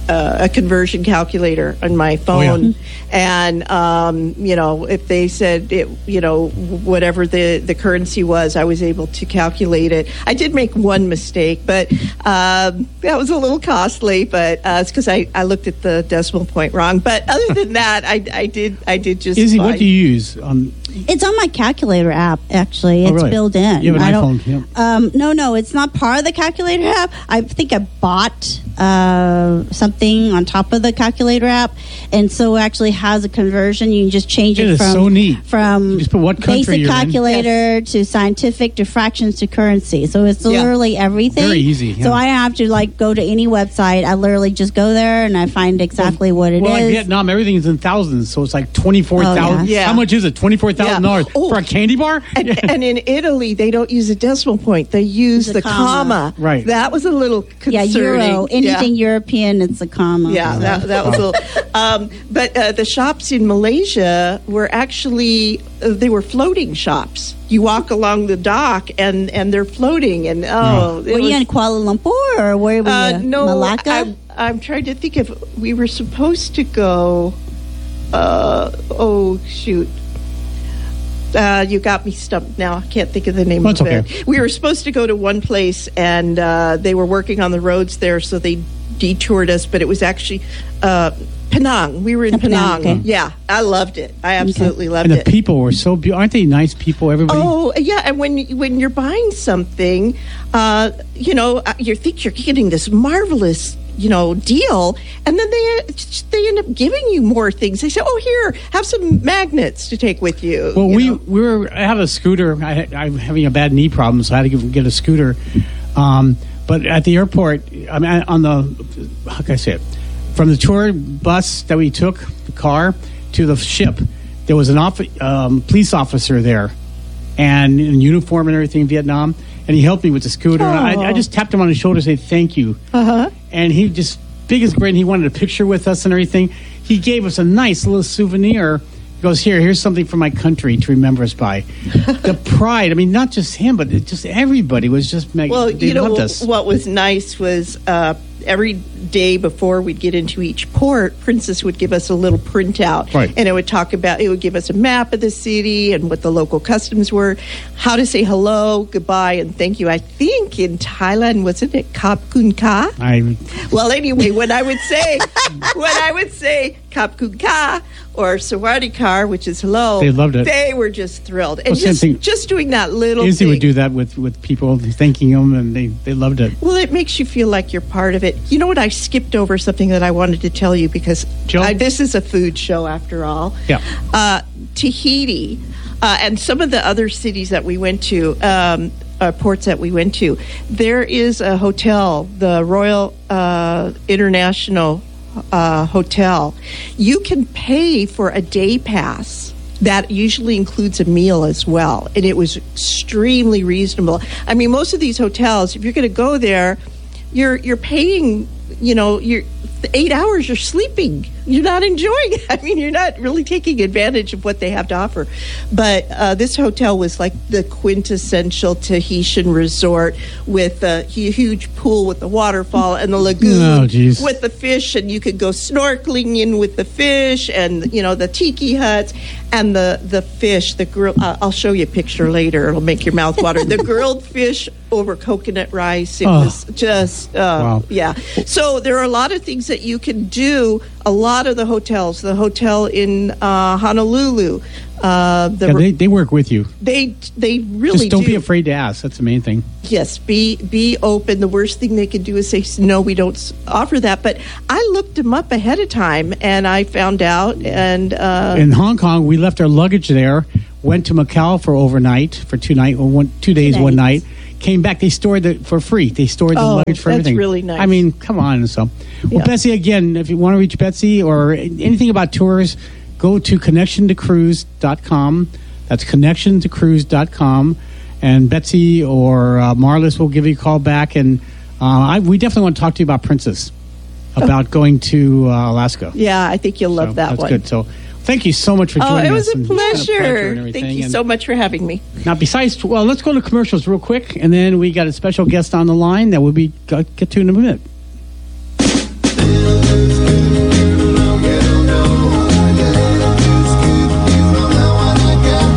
uh, a conversion calculator on my phone, Oh, yeah. and um, you know, if they said it, you know, whatever the the currency was, I was able to calculate it. I did make one mistake, but um, that was a little costly. But uh, it's because I, I looked at the decimal point wrong. But other than that, I, I did I did just. Izzy, fine. what do you use? Um, It's on my calculator app, actually. It's Oh, really? built in. You have an I don't- iPhone, Um, no, no, it's not part of the calculator app. I think I bought uh, something on top of the calculator app, and so it actually has a conversion. You can just change It it is from so neat. from You just put what country basic you're in. calculator to scientific to fractions to currency. So it's Yeah. literally everything. Very easy, yeah. So I don't have to like go to any website. I literally just go there and I find exactly what it is. well, like Vietnam, everything is in thousands, so it's like twenty-four thousand. Oh, yeah. Yeah. How much is it? twenty-four thousand dollars Yeah. Oh. for a candy bar? And, and in Italy, they don't use a decimal point; they use Use the a comma. comma. Right. That was a little yeah, concerning. euro, anything European, it's a comma. Yeah, that, that was a little. Um, but uh, the shops in Malaysia were actually uh, they were floating shops. You walk along the dock, and, and they're floating. And oh, it Were you was- in Kuala Lumpur or where were uh, you? no, Malacca? I'm, I'm trying to think if we were supposed to go. Uh, oh shoot. Uh, you got me stumped now. I can't think of the name That's of okay. it. We were supposed to go to one place, and uh, they were working on the roads there, so they detoured us. But it was actually uh, Penang. We were in Oh, Penang, Penang. okay. Yeah, I loved it. I absolutely loved And the it. people were so beautiful. Aren't they nice people, everybody? Oh yeah, and when when you're buying something, uh, you know, uh, you think you're getting this marvelous, you know, deal, and then they they end up giving you more things. They say, "Oh, here, have some magnets to take with you." Well, you we know? we were. I have a scooter. I, I'm having a bad knee problem, so I had to get, get a scooter. Um, but at the airport, I mean, on the how can I say it? From the tour bus that we took, the car to the ship, there was an off, um, police officer there, and in uniform and everything in Vietnam, and he helped me with the scooter. And I, I just tapped him on the shoulder, and say thank you. Uh-huh. And he just big as grin. He wanted a picture with us and everything. He gave us a nice little souvenir. He goes, here, here's something from my country to remember us by. The pride. I mean, not just him, but it just everybody was just mag- Well, they you know, loved us. what was nice was uh, every day before we'd get into each port, Princess would give us a little printout. Right. And it would talk about, it would give us a map of the city and what the local customs were, how to say hello, goodbye, and thank you. I think in Thailand, wasn't it Kap Kun Ka? I Well, anyway, when I would say, when I would say Kap Kun Ka or Sawadee-kar, which is hello, They loved it. They were just thrilled. And Well, same just, thing. just doing that little Izzy thing. would do that with, with people, thanking them, and they, they loved it. Well, it makes you feel like you're part of it. You know what? I skipped over something that I wanted to tell you because Jill? I, this is a food show after all. Yeah. Uh, Tahiti uh, and some of the other cities that we went to, um, uh, ports that we went to, there is a hotel, the Royal uh, International uh, Hotel. You can pay for a day pass. That usually includes a meal as well. And it was extremely reasonable. I mean, most of these hotels, if you're going to go there, you're you're paying, you know, you're eight hours you're sleeping. You're not enjoying it. I mean, you're not really taking advantage of what they have to offer. But uh, this hotel was like the quintessential Tahitian resort with a hu- huge pool with the waterfall and the lagoon Oh, geez. with the fish, and you could go snorkeling in with the fish, and you know the tiki huts and the the fish. The grill. Uh, I'll show you a picture later. It'll make your mouth water. The grilled fish over coconut rice. It Oh. was just uh, Wow. yeah. So there are a lot of things that you can do. A lot of the hotels, the hotel in uh, Honolulu, uh, the, Yeah, they, they work with you. they they really Just don't do. be afraid to ask. That's the main thing. Yes, be be open. The worst thing they can do is say no, we don't s- offer that. But I looked them up ahead of time, and I found out. And uh, In Hong Kong, we left our luggage there, went to Macau for overnight, for two night, or one, two days, one night. nights. Came back, they stored it for free. They stored the Oh, luggage for that's everything. really nice. I mean, come on. So, well, Yeah. Betsy, again, if you want to reach Betsy or anything about tours, go to connection to cruise dot com. That's connection to cruise dot com. And Betsy or uh, Marlis will give you a call back. And uh, I, we definitely want to talk to you about Princess, about going to uh, Alaska. yeah, I think you'll love So that that's one. good. So thank you so much for Oh, joining it was us. a and it's been pleasure. and everything. Thank you And so much for having me. now, besides, well, let's go to commercials real quick, and then we got a special guest on the line that we'll be get to in a minute.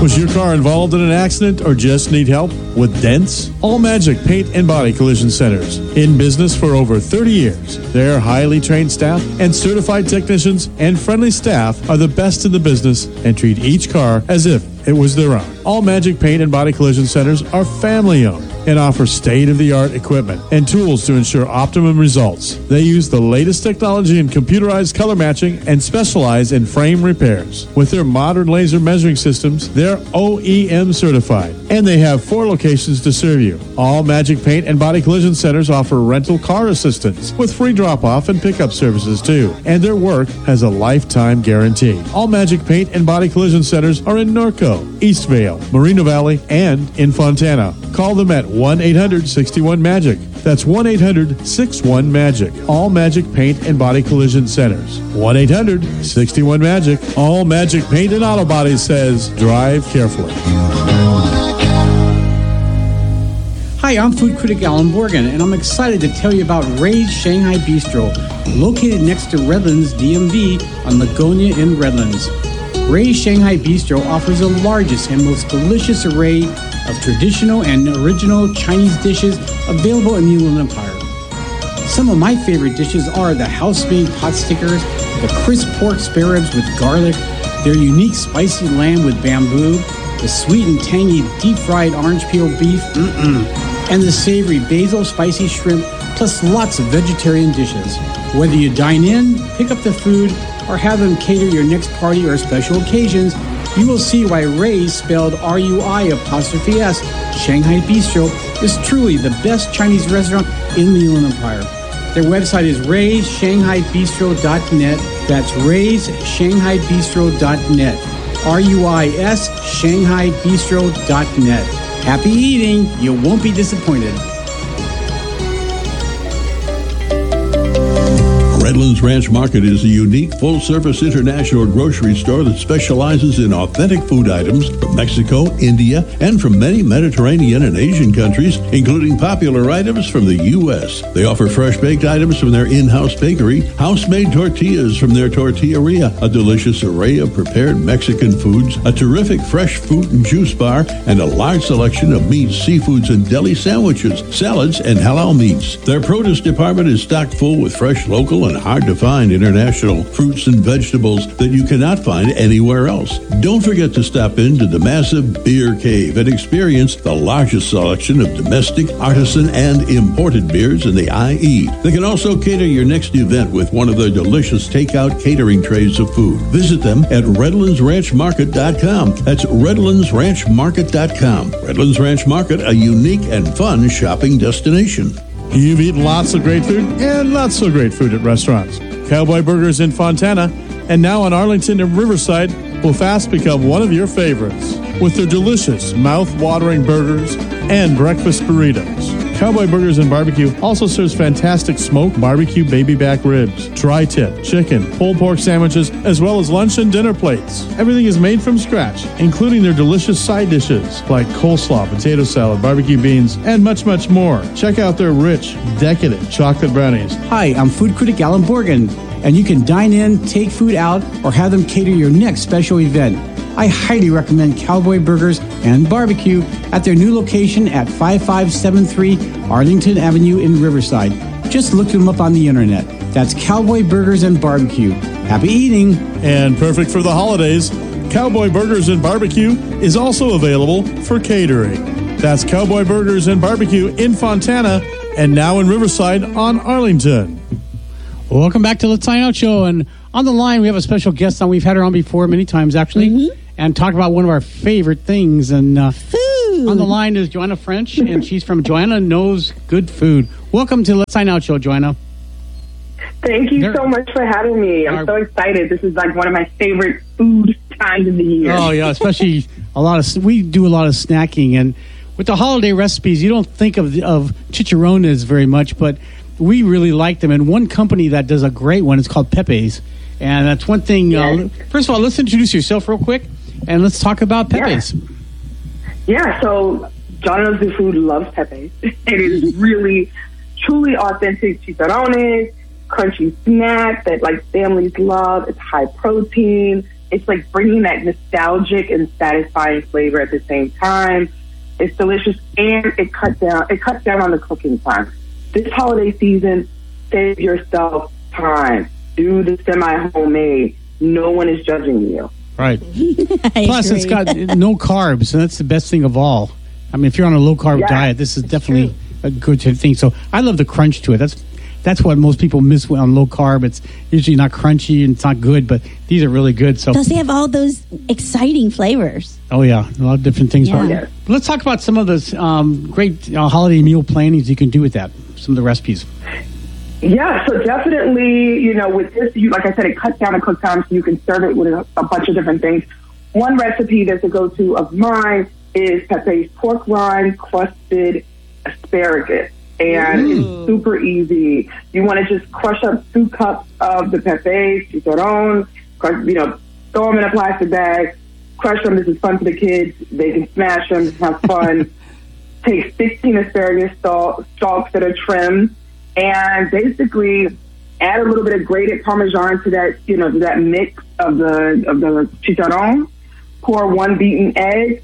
Was your car involved in an accident or just need help with dents? All Magic Paint and Body Collision Centers. In business for over thirty years. Their highly trained staff and certified technicians and friendly staff are the best in the business and treat each car as if it was their own. All Magic Paint and Body Collision Centers are family-owned and offer state-of-the-art equipment and tools to ensure optimum results. They use the latest technology in computerized color matching and specialize in frame repairs. With their modern laser measuring systems, they're O E M certified, and they have four locations to serve you. All Magic Paint and Body Collision Centers offer rental car assistance with free drop-off and pickup services too, and their work has a lifetime guarantee. All Magic Paint and Body Collision Centers are in Norco, Eastvale, Moreno Valley, and in Fontana. Call them at one eight hundred sixty-one magic. That's one eight hundred sixty-one magic. All Magic Paint and Body Collision Centers. one eight hundred sixty-one magic. All Magic Paint and Auto Body says, drive carefully. Hi, I'm food critic Alan Borgen, and I'm excited to tell you about Ray's Shanghai Bistro, located next to Redlands D M V on Lagonia in Redlands. Ray's Shanghai Bistro offers the largest and most delicious array of traditional and original Chinese dishes available in the Inland Empire. Some of my favorite dishes are the house-made pot stickers, the crisp pork spare ribs with garlic, their unique spicy lamb with bamboo, the sweet and tangy deep-fried orange peel beef, mm-mm, and the savory basil spicy shrimp, plus lots of vegetarian dishes. Whether you dine in, pick up the food, or have them cater your next party or special occasions, you will see why Ray's, spelled R U I apostrophe S, Shanghai Bistro, is truly the best Chinese restaurant in the Inland Empire. Their website is rays shanghai bistro dot net. That's rays shanghai bistro dot net. R U I S, shanghai bistro dot net. Happy eating. You won't be disappointed. Redlands Ranch Market is a unique full-service international grocery store that specializes in authentic food items from Mexico, India, and from many Mediterranean and Asian countries, including popular items from the U S They offer fresh-baked items from their in-house bakery, house-made tortillas from their tortilleria, a delicious array of prepared Mexican foods, a terrific fresh fruit and juice bar, and a large selection of meats, seafoods, and deli sandwiches, salads, and halal meats. Their produce department is stocked full with fresh, local, and hard-to-find international fruits and vegetables that you cannot find anywhere else. Don't forget to stop into the massive Beer Cave and experience the largest selection of domestic, artisan, and imported beers in the I E. They can also cater your next event with one of their delicious takeout catering trays of food. Visit them at redlands ranch market dot com. That's redlands ranch market dot com. Redlands Ranch Market, a unique and fun shopping destination. You've eaten lots of great food and not so great food at restaurants. Cowboy Burgers in Fontana and now in Arlington and Riverside will fast become one of your favorites with their delicious, mouth-watering burgers and breakfast burritos. Cowboy Burgers and Barbecue also serves fantastic smoked barbecue baby back ribs, tri-tip, chicken, pulled pork sandwiches, as well as lunch and dinner plates. Everything is made from scratch, including their delicious side dishes like coleslaw, potato salad, barbecue beans, and much, much more. Check out their rich, decadent chocolate brownies. Hi, I'm food critic Alan Borgen, and you can dine in, take food out, or have them cater your next special event. I highly recommend Cowboy Burgers and Barbecue at their new location at five five seven three Arlington Avenue in Riverside. Just look them up on the internet. That's Cowboy Burgers and Barbecue. Happy eating. And perfect for the holidays, Cowboy Burgers and Barbecue is also available for catering. That's Cowboy Burgers and Barbecue in Fontana and now in Riverside on Arlington. Welcome back to Let's Sign Out Show. And on the line, we have a special guest on. We've had her on before many times, actually, mm-hmm. and talked about one of our favorite things. And uh, food. On the line is Joanna French, and she's from Joanna Knows Good Food. Welcome to Let's Sign Out Show, Joanna. Thank you there, so much for having me. I'm our, so excited. This is like one of my favorite food times of the year. Oh, yeah, especially a lot of, we do a lot of snacking. And with the holiday recipes, you don't think of, of chicharrones very much, but we really like them. And one company that does a great one is called Pepe's. And that's one thing. Yes. Uh, first of all, let's introduce yourself real quick, and let's talk about Pepe's. Yeah, yeah so Joanna Knows Good Food loves Pepe's. It is really, truly authentic chicharrones, crunchy snack that like families love. It's high protein, it's like bringing that nostalgic and satisfying flavor at the same time. It's delicious, and it cuts down. It cuts down on the cooking time. This holiday season, save yourself time. Do the semi-homemade. No one is judging you. Right. I Plus, agree. it's got no carbs, and that's the best thing of all. I mean, if you're on a low-carb Yeah, diet, this is definitely a good thing. So I love the crunch to it. That's that's what most people miss on low-carb. It's usually not crunchy and it's not good, but these are really good. So, Plus, they have all those exciting flavors. oh, yeah, a lot of different things. Yeah. Yes. Let's talk about some of the um, great uh, holiday meal plannings you can do with that, some of the recipes. Yeah, so definitely, you know, with this, you, like I said, it cuts down the cook time, so you can serve it with a, a bunch of different things. One recipe that's a go-to of mine is Pepe's pork rind crusted asparagus. And Ooh. it's super easy. You want to just crush up two cups of the Pepe's, chicharron, crush, you know, throw them in a plastic bag, crush them. This is fun for the kids. They can smash them, have fun. Take sixteen asparagus stalk, stalks that are trimmed, and basically add a little bit of grated Parmesan to that, you know, to that mix of the of the chicharron. Pour one beaten egg.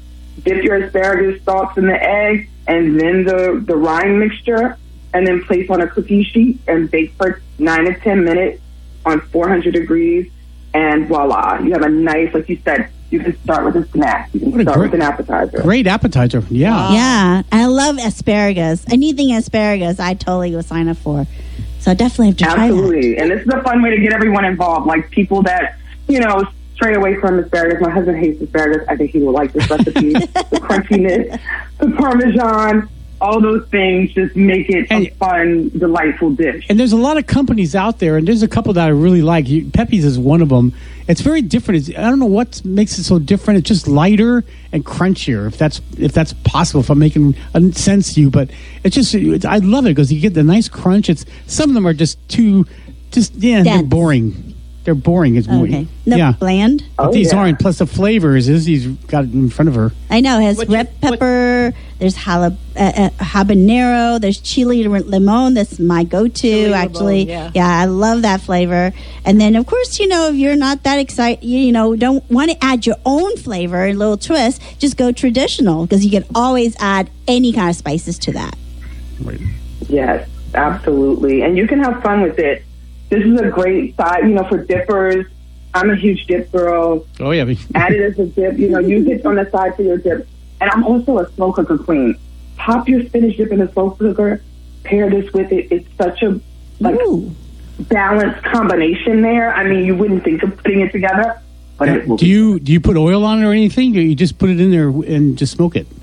Dip your asparagus stalks in the egg, and then the, the rind mixture, and then place on a cookie sheet and bake for nine to ten minutes on four hundred degrees, and voila. You have a nice, like you said, you can start with a snack. You can What a start great- with an appetizer. Great appetizer. Yeah. Yeah, I love asparagus. Anything asparagus, I totally will sign up for. So I definitely have to try that. Absolutely. And this is a fun way to get everyone involved, like people that, you know, stray away from asparagus. My husband hates asparagus. I think he will like this recipe. The crunchiness, the Parmesan, all those things just make it And- a fun, delightful dish. And there's a lot of companies out there, and there's a couple that I really like. You- Pepe's is one of them. It's very different. It's, I don't know what makes it so different. It's just lighter and crunchier, if that's if that's possible. If I'm making uh, sense to you, but it's just it's, I love it because you get the nice crunch. It's some of them are just too, just yeah, they're Dense. boring. They're boring. It's more, Okay. No, yeah. bland. But Oh, these yeah. aren't. Plus the flavors. Izzy's got it in front of her. I know. It has What you- red pepper. There's jalap- uh, uh, habanero. There's chili limon. That's my go-to, Chili actually. limon, yeah. I love that flavor. And then, of course, you know, if you're not that excited, you, you know, don't want to add your own flavor, a little twist, just go traditional because you can always add any kind of spices to that. Right. Yes, absolutely. And you can have fun with it. This is a great side, you know, for dippers. I'm a huge dip girl. Oh yeah. Add it as a dip. You know, use it on the side for your dip. And I'm also a slow cooker queen. Pop your spinach dip in a slow cooker. Pair this with it. It's such a like Ooh. balanced combination there. I mean, you wouldn't think of putting it together, but it will. Do you do you put oil on it or anything? Or you just put it in there and just smoke it?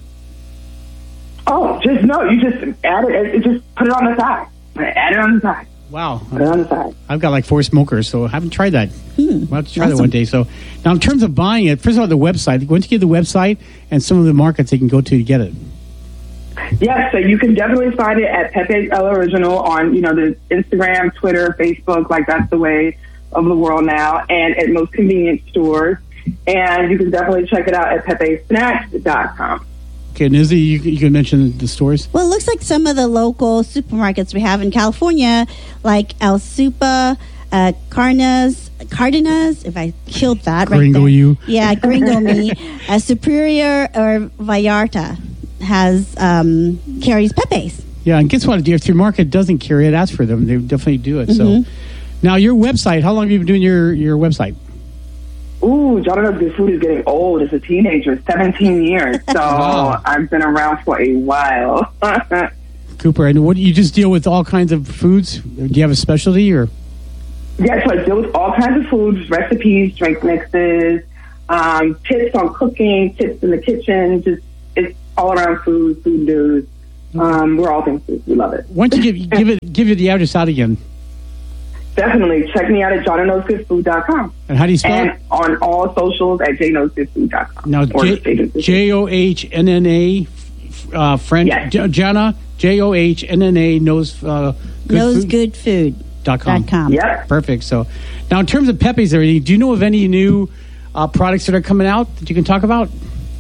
Oh, just no. You just add it. it- Just put it on the side. Add it on the side. Wow. Put it on the side. I've got like four smokers, so I haven't tried that. Hmm. We'll have to try that Awesome. one day. So now, in terms of buying it, first of all, the website. Once you get the website and some of the markets they can go to to get it. Yes, so you can definitely find it at Pepe's El Original on, you know, the Instagram, Twitter, Facebook, like that's the way of the world now, and at most convenient stores. And you can definitely check it out at pepe snacks dot com. Okay, and Izzy, you, you can mention the stores. Well, it looks like some of the local supermarkets we have in California, like El Supa, uh, Carnas, Cardenas, if I killed that right Gringo there. you. Yeah, Gringo me. Uh, Superior or Vallarta has um, carries Pepe's. Yeah, and guess what? If your market doesn't carry it, ask for them. They definitely do it. Mm-hmm. So now your website. How long have you been doing your your website? Ooh, Jonathan, this food is getting old as a teenager, seventeen years. So Wow. I've been around for a while. Cooper, and what you just deal with all kinds of foods? Do you have a specialty or? Yes, so I deal with all kinds of foods, recipes, drink mixes, um, tips on cooking, tips in the kitchen, just it's all around food, food news. Um, we're all things food. We love it. Why don't you give give it give you the address out again? Definitely. Check me out at john knows good food dot com. And how do you spell And it? on all socials at j knows good food dot com. Now, Or J- J O H N N A, uh, friend, Yes. J- Jana, J O H N N A, knows uh, good Knows food good food. dot com. Dot com. Yep. Perfect. So, now in terms of Pepe's, there, do you know of any new uh, products that are coming out that you can talk about?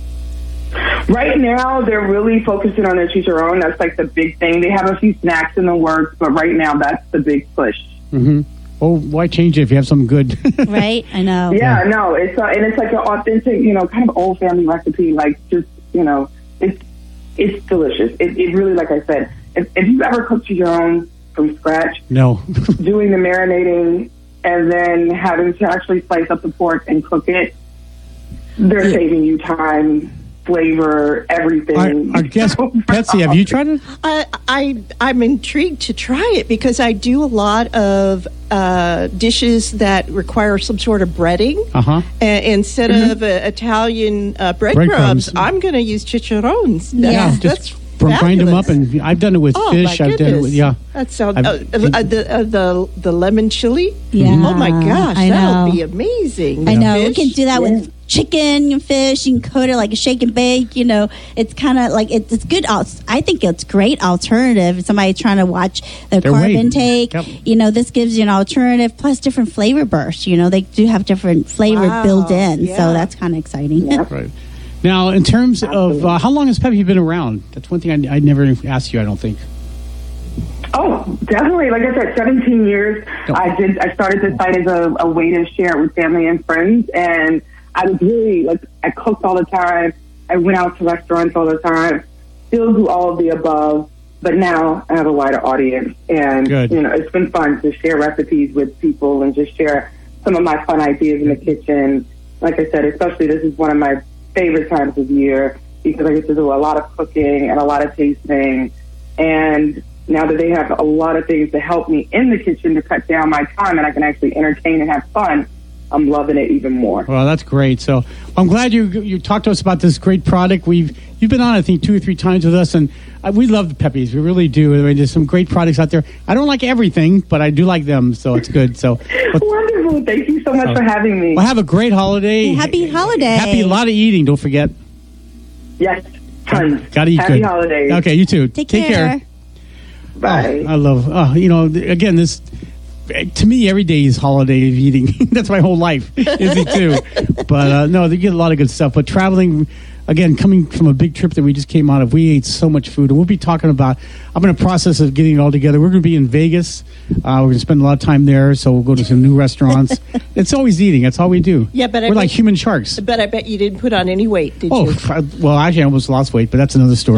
Right now, they're really focusing on their chicharron. That's like the big thing. They have a few snacks in the works, but right now, that's the big push. Mm-hmm. Well, why change it if you have something good? Right? I know. Yeah, no, it's uh, and it's like an authentic, you know, kind of old family recipe. Like just, you know, it's it's delicious. It, it really, like I said, if, if you've ever cooked your own from scratch, no, doing the marinating and then having to actually slice up the pork and cook it, they're Yeah. saving you time, flavor, everything. Our, our guest, Betsy, have you tried it? I, I I'm intrigued to try it because I do a lot of uh, dishes that require some sort of breading. Uh-huh. Uh, instead Mm-hmm. of uh, Italian uh, breadcrumbs, Breadcrumbs. I'm going to use chicharrones. Yeah. Yeah, That's just from grind them up, fabulous. and I've done it with Oh, fish. my I've done it with goodness. yeah. That sounds I've- uh, uh, the, uh, the the lemon chili. Yeah. Oh my gosh, I that'll know. be amazing. I With know. We fish. can do that with chicken and fish. You can coat it like a shake and bake. You know, it's kind of like it's, it's good. al- I think it's great alternative. If somebody's trying to watch their Their carb weight. intake, Yep. you know, this gives you an alternative plus different flavor bursts. You know, they do have different flavor Wow, built in, yeah. so that's kind of exciting. Yep. Right. Now, in terms of uh, how long has Peppy been around? That's one thing I, I never asked you. I don't think. Oh, definitely. Like I said, seventeen years. Yep. I did. I started the site as a, a way to share it with family and friends, and I was really like I cooked all the time. I went out to restaurants all the time. Still do all of the above, but now I have a wider audience, and Good. you know it's been fun to share recipes with people and just share some of my fun ideas in the kitchen. Like I said, especially this is one of my favorite times of year because I get to do a lot of cooking and a lot of tasting, and now that they have a lot of things to help me in the kitchen to cut down my time and I can actually entertain and have fun, I'm loving it even more. Well, that's great. So I'm glad you you talked to us about this great product. We've you've been on, I think, two or three times with us, and uh, we love the Peppies. We really do. I mean, there's some great products out there. I don't like everything, but I do like them, so it's good. So, well, Wonderful. Thank you so much for having me. well, have a great holiday. Happy holiday. Happy a lot of eating. Don't forget. Yes, tons. Got to eat Happy good. holidays. Okay, you too. Take, care. Bye. I love, uh, you know, th- again, this, to me, every day is holiday of eating. That's my whole life, is it too? But uh, no, they get a lot of good stuff. But traveling, again, coming from a big trip that we just came out of, we ate so much food. And we'll be talking about, I'm in a process of getting it all together. We're going to be in Vegas. Uh, we're going to spend a lot of time there. So we'll go to some new restaurants. It's always eating. That's all we do. Yeah, but I we're like bet- human sharks. But I bet you didn't put on any weight, did Oh, you? f- well, actually, I almost lost weight, but that's another story.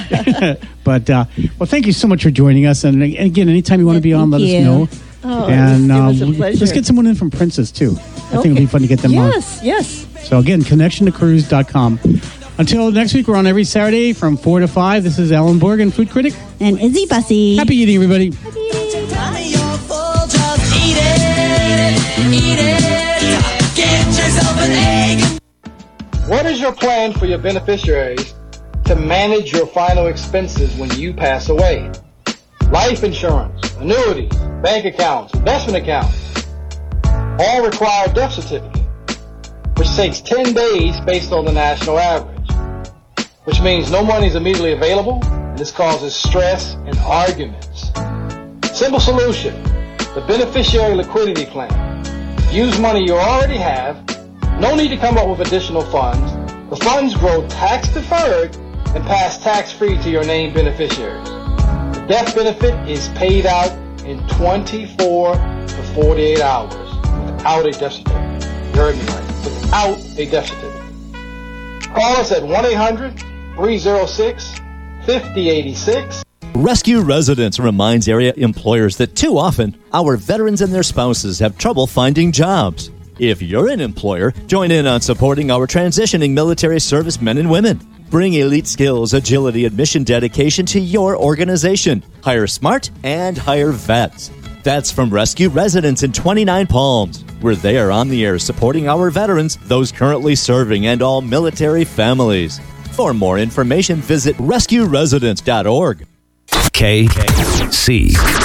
but, uh, well, thank you so much for joining us. And, and again, anytime you want to be on, let thank us you. know. Oh, and it was a um, pleasure. let's get someone in from Princess, too. I think it'll be fun to get them Yes, yes. on. So, again, connection to cruise dot com. Until next week, we're on every Saturday from four to five. This is Alan Borgen, Food Critic. And Izzy Bussy. Happy eating, everybody. Mommy, you're full, just eat it, eat it. Get yourself an egg. What is your plan for your beneficiaries to manage your final expenses when you pass away? Life insurance, annuities, bank accounts, investment accounts, all require a death certificate, which takes ten days based on the national average, which means no money is immediately available, and this causes stress and arguments. Simple solution, the beneficiary liquidity plan. Use money you already have. No need to come up with additional funds. The funds grow tax deferred and pass tax free to your named beneficiaries. The death benefit is paid out in twenty-four to forty-eight hours without a death certificate. You heard me right. Without a death certificate. Call us at one eight hundred, three oh six, five oh eight six. Rescue Residence reminds area employers that too often our veterans and their spouses have trouble finding jobs. If you're an employer, join in on supporting our transitioning military servicemen and women. Bring elite skills, agility, and mission dedication to your organization. Hire smart and hire vets. That's from Rescue Residence in twenty-nine Palms. We're there on the air supporting our veterans, those currently serving, and all military families. For more information, visit rescue residence dot org. K C